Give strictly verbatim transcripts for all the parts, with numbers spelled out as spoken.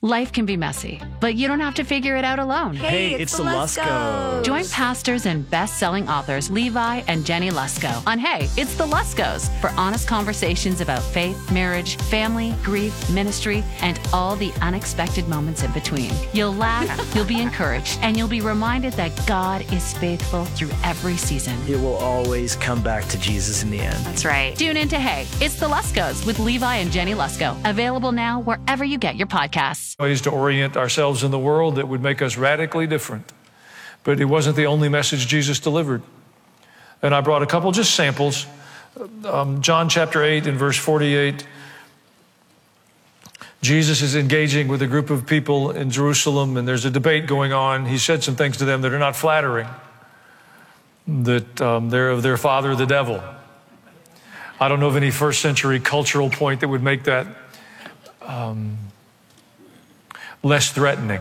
Life can be messy, but you don't have to figure it out alone. Hey, it's, it's the Luskos. Join pastors and best-selling authors Levi and Jenny Lusko on Hey, It's the Luskos for honest conversations about faith, marriage, family, grief, ministry, and all the unexpected moments in between. You'll laugh, you'll be encouraged, and you'll be reminded that God is faithful through every season. It will always come back to Jesus in the end. That's right. Tune in to Hey, It's the Luskos with Levi and Jenny Lusko. Available now wherever you get your podcasts. Ways to orient ourselves in the world that would make us radically different. But it wasn't the only message Jesus delivered. And I brought a couple just samples. Um, John chapter eight and verse forty-eight. Jesus is engaging with a group of people in Jerusalem, and there's a debate going on. He said some things to them that are not flattering, that um, they're of their father, the devil. I don't know of any first century cultural point that would make that um, less threatening.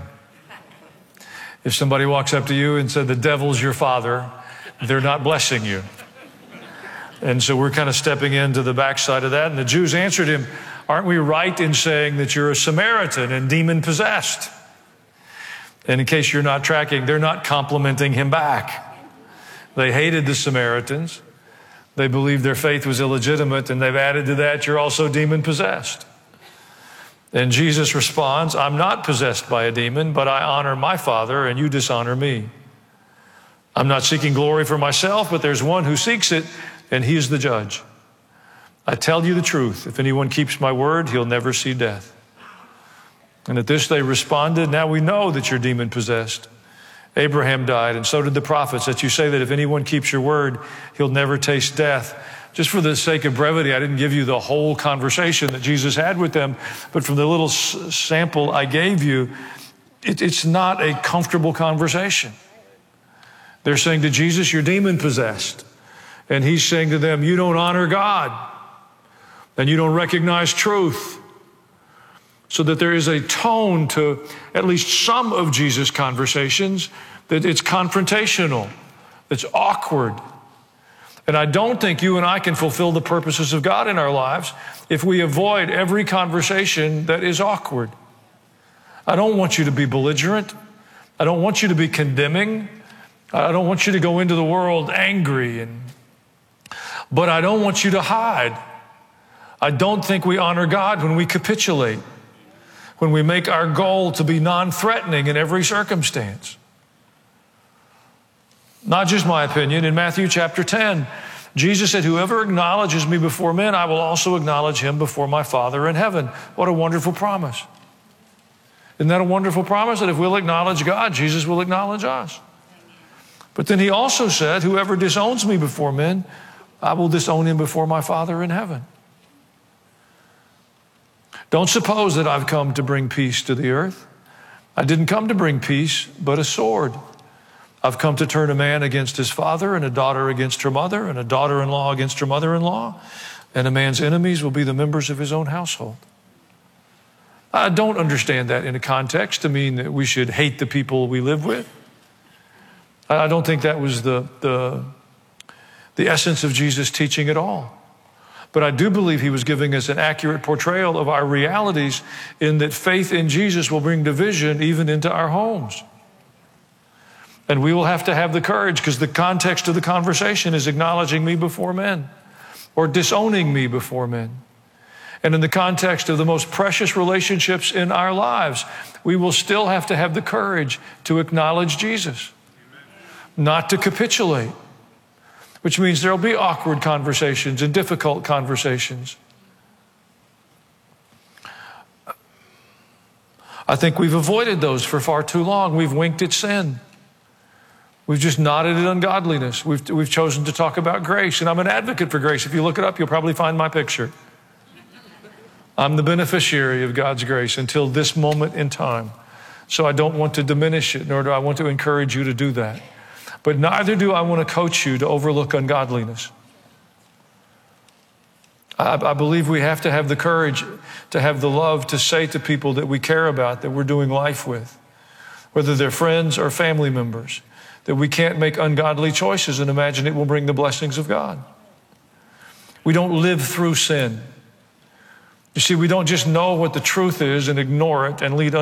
If somebody walks up to you and said, the devil's your father, they're not blessing you. And so we're kind of stepping into the backside of that. And the Jews answered him, aren't we right in saying that you're a Samaritan and demon-possessed? And in case you're not tracking, they're not complimenting him back. They hated the Samaritans. They believed their faith was illegitimate, and they've added to that, you're also demon-possessed. And Jesus responds, I'm not possessed by a demon, but I honor my Father, and you dishonor me. I'm not seeking glory for myself, but there's one who seeks it, and he is the judge. I tell you the truth. If anyone keeps my word, he'll never see death. And at this they responded, now we know that you're demon-possessed. Abraham died, and so did the prophets, that you say that if anyone keeps your word, he'll never taste death. Just for the sake of brevity, I didn't give you the whole conversation that Jesus had with them, but from the little s- sample I gave you, it, it's not a comfortable conversation. They're saying to Jesus, you're demon-possessed. And he's saying to them, you don't honor God, and you don't recognize truth. So that there is a tone to at least some of Jesus' conversations that it's confrontational, it's awkward. And I don't think you and I can fulfill the purposes of God in our lives if we avoid every conversation that is awkward. I don't want you to be belligerent. I don't want you to be condemning. I don't want you to go into the world angry. And, but I don't want you to hide. I don't think we honor God when we capitulate, when we make our goal to be non-threatening in every circumstance. Not just my opinion. In Matthew chapter ten, Jesus said, whoever acknowledges me before men, I will also acknowledge him before my Father in heaven. What a wonderful promise. Isn't that a wonderful promise? That if we'll acknowledge God, Jesus will acknowledge us. But then he also said, whoever disowns me before men, I will disown him before my Father in heaven. Don't suppose that I've come to bring peace to the earth. I didn't come to bring peace, but a sword. I've come to turn a man against his father, and a daughter against her mother, and a daughter-in-law against her mother-in-law, and a man's enemies will be the members of his own household. I don't understand that in a context to mean that we should hate the people we live with. I don't think that was the, the, the essence of Jesus' teaching at all. But I do believe he was giving us an accurate portrayal of our realities in that faith in Jesus will bring division even into our homes. And we will have to have the courage, because the context of the conversation is acknowledging me before men or disowning me before men. And in the context of the most precious relationships in our lives, we will still have to have the courage to acknowledge Jesus, not to capitulate, which means there'll be awkward conversations and difficult conversations. I think we've avoided those for far too long. We've winked at sin. We've just nodded at ungodliness. We've, we've chosen to talk about grace. And I'm an advocate for grace. If you look it up, you'll probably find my picture. I'm the beneficiary of God's grace until this moment in time. So I don't want to diminish it, nor do I want to encourage you to do that. But neither do I want to coach you to overlook ungodliness. I, I believe we have to have the courage to have the love to say to people that we care about, that we're doing life with, whether they're friends or family members, that we can't make ungodly choices and imagine it will bring the blessings of God. We don't live through sin. You see, we don't just know what the truth is and ignore it and lead